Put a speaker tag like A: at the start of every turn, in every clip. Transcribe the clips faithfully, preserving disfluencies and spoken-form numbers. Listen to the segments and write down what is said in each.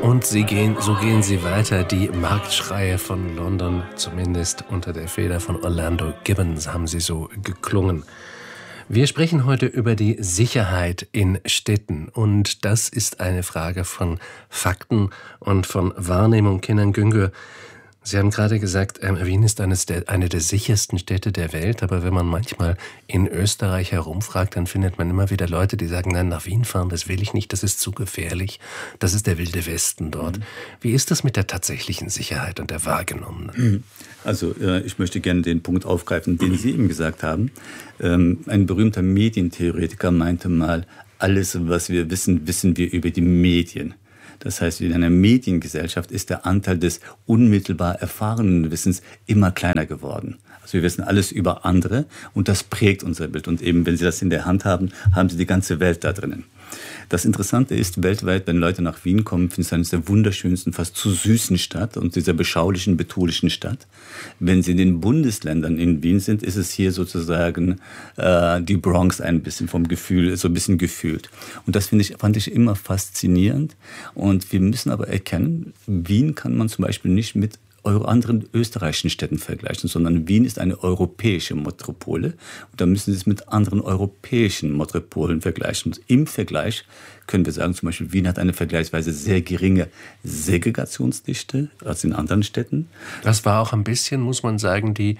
A: Und sie gehen, so gehen sie weiter, die Marktschreie von London, zumindest unter der Feder von Orlando Gibbons, haben sie so geklungen. Wir sprechen heute über die Sicherheit in Städten und das ist eine Frage von Fakten und von Wahrnehmung. Kenan Güngör, Sie haben gerade gesagt, Wien ist eines der, eine der sichersten Städte der Welt, aber wenn man manchmal in Österreich herumfragt, dann findet man immer wieder Leute, die sagen, nein, nach Wien fahren, das will ich nicht, das ist zu gefährlich, das ist der wilde Westen dort. Mhm. Wie ist das mit der tatsächlichen Sicherheit und der wahrgenommenen?
B: Also ich möchte gerne den Punkt aufgreifen, den Sie eben gesagt haben. Ein berühmter Medientheoretiker meinte mal, alles, was wir wissen, wissen wir über die Medien. Das heißt, in einer Mediengesellschaft ist der Anteil des unmittelbar erfahrenen Wissens immer kleiner geworden. Also wir wissen alles über andere und das prägt unser Bild. Und eben, wenn Sie das in der Hand haben, haben Sie die ganze Welt da drinnen. Das Interessante ist, weltweit, wenn Leute nach Wien kommen, finden sie eines der wunderschönsten, fast zu süßen Stadt und dieser beschaulichen, betulichen Stadt. Wenn sie in den Bundesländern in Wien sind, ist es hier sozusagen äh, die Bronx ein bisschen vom Gefühl, so ein bisschen gefühlt. Und das finde ich, fand ich immer faszinierend. Und wir müssen aber erkennen, Wien kann man zum Beispiel nicht mit anderen österreichischen Städten vergleichen, sondern Wien ist eine europäische Metropole und da müssen Sie es mit anderen europäischen Metropolen vergleichen. Und im Vergleich können wir sagen, zum Beispiel Wien hat eine vergleichsweise sehr geringe Segregationsdichte als in anderen Städten.
A: Das war auch ein bisschen, muss man sagen, die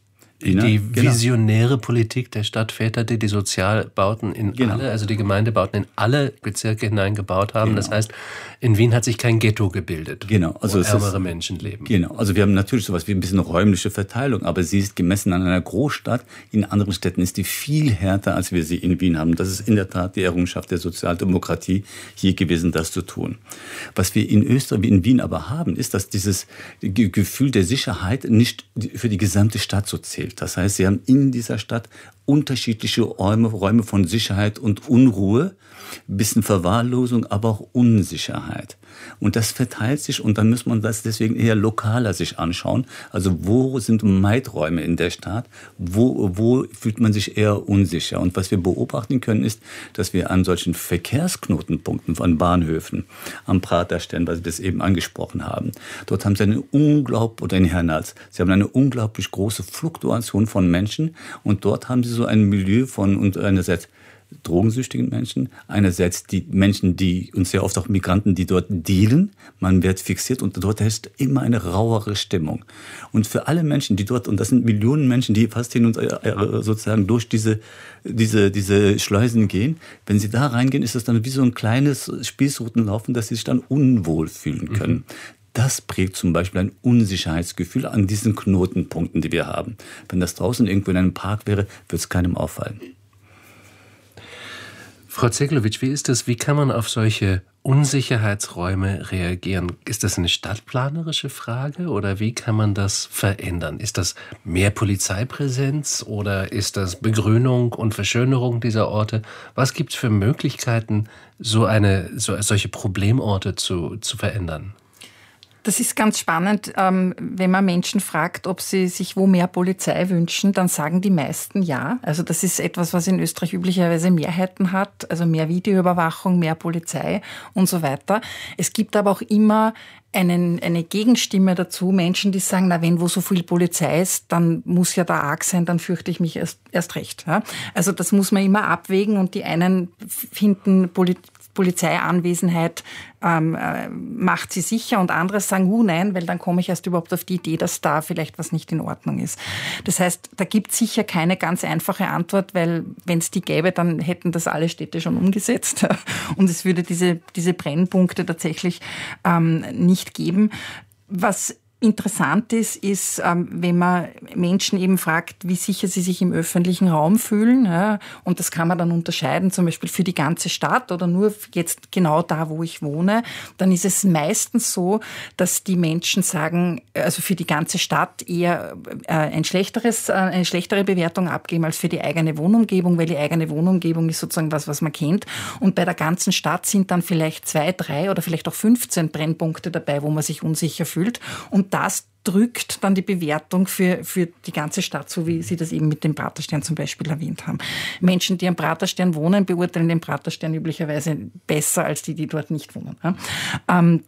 A: Die visionäre Politik der Stadtväter, die die Sozialbauten in genau. alle, also die Gemeindebauten in alle Bezirke hineingebaut haben. Genau. Das heißt, in Wien hat sich kein Ghetto gebildet,
B: genau. also
A: wo ärmere
B: ist,
A: Menschen leben.
B: Genau, also wir haben natürlich sowas wie ein bisschen räumliche Verteilung, aber sie ist gemessen an einer Großstadt. In anderen Städten ist die viel härter, als wir sie in Wien haben. Das ist in der Tat die Errungenschaft der Sozialdemokratie hier gewesen, das zu tun. Was wir in Österreich, in Wien aber haben, ist, dass dieses Gefühl der Sicherheit nicht für die gesamte Stadt so zählt. Das heißt, sie haben in dieser Stadt unterschiedliche Räume, Räume von Sicherheit und Unruhe, ein bisschen Verwahrlosung, aber auch Unsicherheit. Und das verteilt sich und dann muss man das deswegen eher lokaler sich anschauen. Also wo sind Meidräume in der Stadt? Wo, wo fühlt man sich eher unsicher? Und was wir beobachten können, ist, dass wir an solchen Verkehrsknotenpunkten von Bahnhöfen, am Praterstern, was wir das eben angesprochen haben, dort haben sie eine unglaublich, oder in Hernals, sie haben eine unglaublich große Fluktuation von Menschen und dort haben sie so ein Milieu von und einerseits drogensüchtigen Menschen, einerseits die Menschen, die und sehr oft auch Migranten, die dort dealen. Man wird fixiert und dort herrscht immer eine rauere Stimmung. Und für alle Menschen, die dort, und das sind Millionen Menschen, die fast hin und sozusagen durch diese, diese, diese Schleusen gehen, wenn sie da reingehen, ist das dann wie so ein kleines Spießrutenlaufen, dass sie sich dann unwohl fühlen können. Mhm. Das prägt zum Beispiel ein Unsicherheitsgefühl an diesen Knotenpunkten, die wir haben. Wenn das draußen irgendwo in einem Park wäre, wird es keinem auffallen.
A: Frau Zeglowitsch, wie ist das? Wie kann man auf solche Unsicherheitsräume reagieren? Ist das eine stadtplanerische Frage oder wie kann man das verändern? Ist das mehr Polizeipräsenz oder ist das Begrünung und Verschönerung dieser Orte? Was gibt es für Möglichkeiten, so eine, so, solche Problemorte zu, zu verändern?
C: Das ist ganz spannend, wenn man Menschen fragt, ob sie sich wo mehr Polizei wünschen, dann sagen die meisten ja. Also das ist etwas, was in Österreich üblicherweise Mehrheiten hat, also mehr Videoüberwachung, mehr Polizei und so weiter. Es gibt aber auch immer einen, eine Gegenstimme dazu, Menschen, die sagen, na, wenn wo so viel Polizei ist, dann muss ja da arg sein, dann fürchte ich mich erst, erst recht. Ja? Also das muss man immer abwägen und die einen finden Polizei Polizeianwesenheit ähm, äh, macht sie sicher und andere sagen, uh, nein, weil dann komme ich erst überhaupt auf die Idee, dass da vielleicht was nicht in Ordnung ist. Das heißt, da gibt es sicher keine ganz einfache Antwort, weil wenn es die gäbe, dann hätten das alle Städte schon umgesetzt und es würde diese, diese Brennpunkte tatsächlich ähm, nicht geben. Was interessant ist, ist, wenn man Menschen eben fragt, wie sicher sie sich im öffentlichen Raum fühlen. Ja, und das kann man dann unterscheiden, zum Beispiel für die ganze Stadt oder nur jetzt genau da, wo ich wohne. Dann ist es meistens so, dass die Menschen sagen, also für die ganze Stadt eher ein schlechteres, eine schlechtere Bewertung abgeben als für die eigene Wohnumgebung, weil die eigene Wohnumgebung ist sozusagen was, was man kennt. Und bei der ganzen Stadt sind dann vielleicht zwei, drei oder vielleicht auch fünfzehn Brennpunkte dabei, wo man sich unsicher fühlt. Und das drückt dann die Bewertung für, für die ganze Stadt, so wie Sie das eben mit dem Praterstern zum Beispiel erwähnt haben. Menschen, die am Praterstern wohnen, beurteilen den Praterstern üblicherweise besser als die, die dort nicht wohnen. Ähm,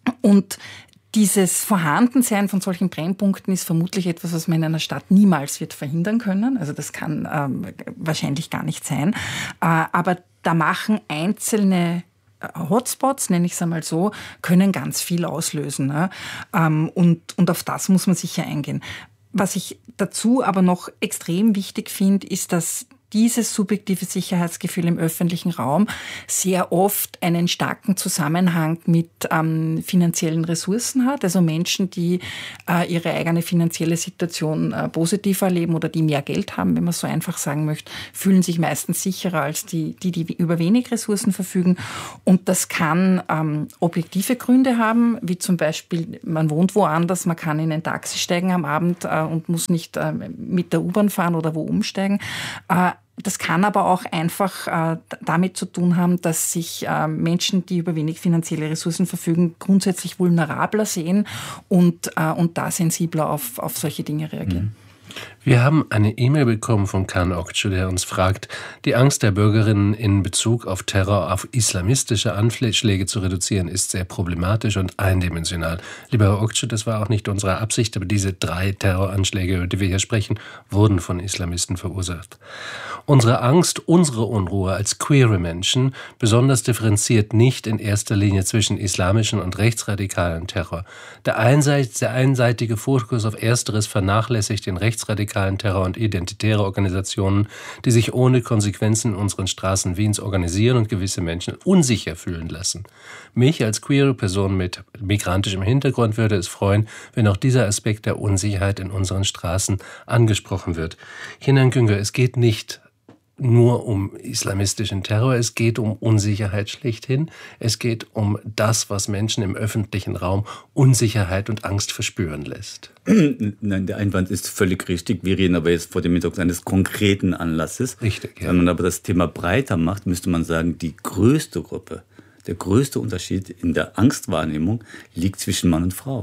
C: Und dieses Vorhandensein von solchen Brennpunkten ist vermutlich etwas, was man in einer Stadt niemals wird verhindern können. Also das kann ähm, wahrscheinlich gar nicht sein. Äh, aber da machen einzelne Hotspots, nenne ich es einmal so, können ganz viel auslösen. Ne? Ähm, und, und auf das muss man sicher eingehen. Was ich dazu aber noch extrem wichtig finde, ist, dass dieses subjektive Sicherheitsgefühl im öffentlichen Raum sehr oft einen starken Zusammenhang mit ähm, finanziellen Ressourcen hat. Also Menschen, die äh, ihre eigene finanzielle Situation äh, positiv erleben oder die mehr Geld haben, wenn man es so einfach sagen möchte, fühlen sich meistens sicherer als die, die, die über wenig Ressourcen verfügen. Und das kann ähm, objektive Gründe haben, wie zum Beispiel, man wohnt woanders, man kann in ein Taxi steigen am Abend äh, und muss nicht äh, mit der U-Bahn fahren oder wo umsteigen. Äh, Das kann aber auch einfach äh, damit zu tun haben, dass sich äh, Menschen, die über wenig finanzielle Ressourcen verfügen, grundsätzlich vulnerabler sehen und, äh, und da sensibler auf, auf solche Dinge reagieren.
A: Mhm. Wir haben eine E-Mail bekommen von Kan Okcu, der uns fragt, die Angst der Bürgerinnen in Bezug auf Terror, auf islamistische Anschläge zu reduzieren, ist sehr problematisch und eindimensional. Lieber Herr Okcu, das war auch nicht unsere Absicht, aber diese drei Terroranschläge, über die wir hier sprechen, wurden von Islamisten verursacht. Unsere Angst, unsere Unruhe als queere Menschen besonders differenziert nicht in erster Linie zwischen islamischen und rechtsradikalen Terror. Der einseitige Fokus auf Ersteres vernachlässigt den rechtsradikalen Terror und identitäre Organisationen, die sich ohne Konsequenzen in unseren Straßen Wiens organisieren und gewisse Menschen unsicher fühlen lassen. Mich als queere Person mit migrantischem Hintergrund würde es freuen, wenn auch dieser Aspekt der Unsicherheit in unseren Straßen angesprochen wird. Hinan Güngör, es geht nicht nur um islamistischen Terror, es geht um Unsicherheit schlechthin. Es geht um das, was Menschen im öffentlichen Raum Unsicherheit und Angst verspüren lässt.
B: Nein, der Einwand ist völlig richtig. Wir reden aber jetzt vor dem Hintergrund eines konkreten Anlasses.
A: Richtig, ja.
B: Wenn man aber das Thema breiter macht, müsste man sagen, die größte Gruppe, der größte Unterschied in der Angstwahrnehmung liegt zwischen Mann und Frau.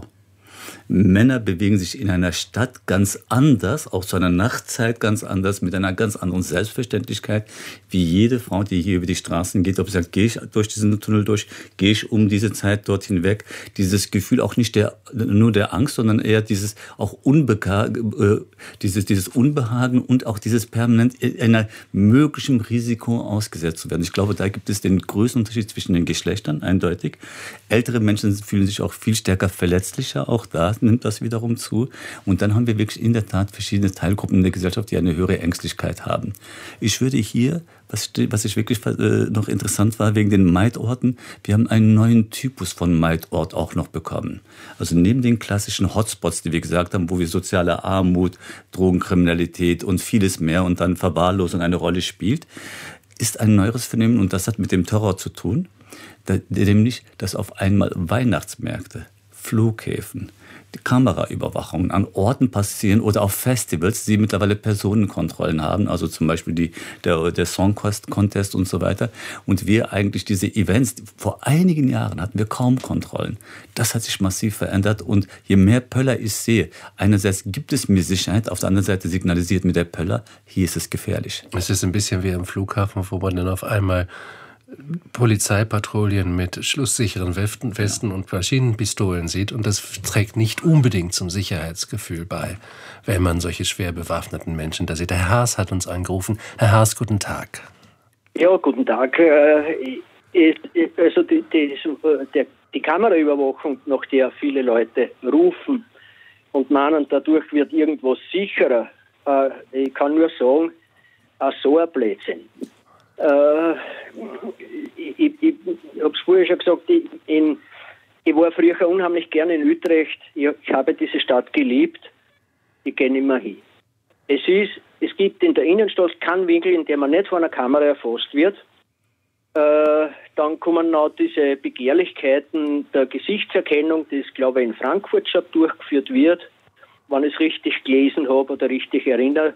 B: Männer bewegen sich in einer Stadt ganz anders, auch zu einer Nachtzeit ganz anders, mit einer ganz anderen Selbstverständlichkeit, wie jede Frau, die hier über die Straßen geht, ob sie sagt, gehe ich durch diesen Tunnel durch, gehe ich um diese Zeit dort hinweg. Dieses Gefühl auch nicht der, nur der Angst, sondern eher dieses auch Unbehagen, äh, dieses, dieses Unbehagen und auch dieses permanent einer möglichen Risiko ausgesetzt zu werden. Ich glaube, da gibt es den größten Unterschied zwischen den Geschlechtern, eindeutig. Ältere Menschen fühlen sich auch viel stärker verletzlicher, auch da nimmt das wiederum zu. Und dann haben wir wirklich in der Tat verschiedene Teilgruppen in der Gesellschaft, die eine höhere Ängstlichkeit haben. Ich würde hier, was, was ich wirklich äh, noch interessant war, wegen den Meidorten, wir haben einen neuen Typus von Meidort auch noch bekommen. Also neben den klassischen Hotspots, die wir gesagt haben, wo wir soziale Armut, Drogenkriminalität und vieles mehr und dann Verwahrlosung eine Rolle spielt, ist ein neueres Phänomen und das hat mit dem Terror zu tun, da, nämlich, dass auf einmal Weihnachtsmärkte, Flughäfen, Kameraüberwachungen an Orten passieren oder auf Festivals, die mittlerweile Personenkontrollen haben, also zum Beispiel die, der, der Song Contest und so weiter. Und wir eigentlich diese Events, vor einigen Jahren hatten wir kaum Kontrollen. Das hat sich massiv verändert und je mehr Pöller ich sehe, einerseits gibt es mir Sicherheit, auf der anderen Seite signalisiert mir der Pöller, hier ist es gefährlich.
A: Es ist ein bisschen wie am Flughafen, wo man dann auf einmal Polizeipatrouillen mit schlusssicheren Westen, Westen und Maschinenpistolen sieht. Und das trägt nicht unbedingt zum Sicherheitsgefühl bei, wenn man solche schwer bewaffneten Menschen da sieht. Herr Haas hat uns angerufen. Herr Haas, guten Tag.
D: Ja, guten Tag. Also die, die, die, die Kameraüberwachung, nach der viele Leute rufen und meinen, dadurch wird irgendwas sicherer. Ich kann nur sagen, auch so ein Blödsinn. Äh, ich ich, ich habe es vorher schon gesagt, ich, in, ich war früher unheimlich gerne in Utrecht. Ich, ich habe diese Stadt geliebt. Ich gehe nicht mehr hin. Es ist, es gibt in der Innenstadt keinen Winkel, in dem man nicht von einer Kamera erfasst wird. Äh, dann kommen noch diese Begehrlichkeiten der Gesichtserkennung, das glaube ich in Frankfurt schon durchgeführt wird, wenn ich es richtig gelesen habe oder richtig erinnere.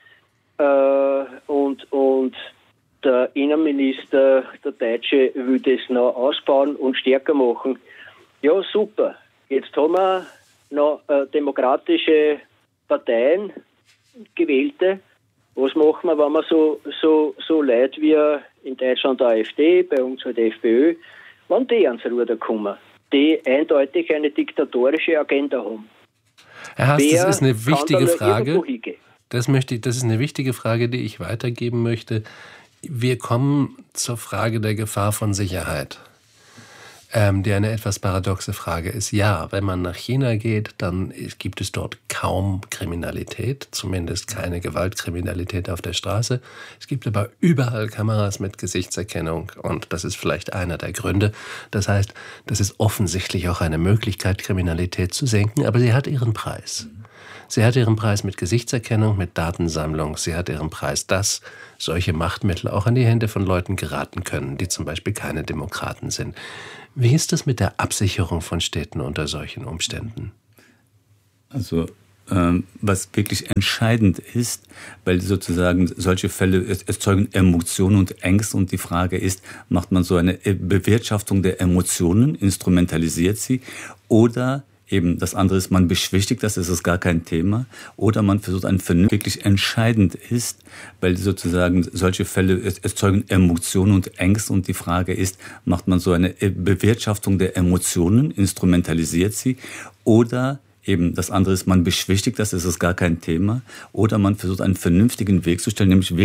D: Äh, und, und der Innenminister, der Deutsche, will das noch ausbauen und stärker machen. Ja, super. Jetzt haben wir noch äh, demokratische Parteien, gewählte. Was machen wir, wenn wir so, so, so Leute wie in Deutschland der AfD, bei uns halt die FPÖ, wenn die ans Ruder kommen? die eindeutig eine diktatorische Agenda haben.
A: Herr Haas,
D: Wer
A: das ist eine wichtige Frage.
D: Hingehen?
A: Das möchte ich, das ist eine wichtige Frage, die ich weitergeben möchte. Wir kommen zur Frage der Gefahr von Sicherheit, ähm, die eine etwas paradoxe Frage ist. Ja, wenn man nach China geht, dann gibt es dort kaum Kriminalität, zumindest keine Gewaltkriminalität auf der Straße. Es gibt aber überall Kameras mit Gesichtserkennung und das ist vielleicht einer der Gründe. Das heißt, das ist offensichtlich auch eine Möglichkeit, Kriminalität zu senken, aber sie hat ihren Preis. Sie hat ihren Preis mit Gesichtserkennung, mit Datensammlung. Sie hat ihren Preis, dass solche Machtmittel auch in die Hände von Leuten geraten können, die zum Beispiel keine Demokraten sind. Wie ist es mit der Absicherung von Städten unter solchen Umständen?
B: Also ähm, was wirklich entscheidend ist, weil sozusagen solche Fälle erzeugen Emotionen und Ängste und die Frage ist, macht man so eine Bewirtschaftung der Emotionen, instrumentalisiert sie oder eben das andere ist, man beschwichtigt das, ist es gar kein Thema. Oder man versucht einen Vernunft, wirklich entscheidend ist, weil sozusagen solche Fälle erzeugen Emotionen und Ängste und die Frage ist, macht man so eine Bewirtschaftung der Emotionen, instrumentalisiert sie oder eben das andere ist, man beschwichtigt das, ist es gar kein Thema. Oder man versucht einen vernünftigen Weg zu stellen, nämlich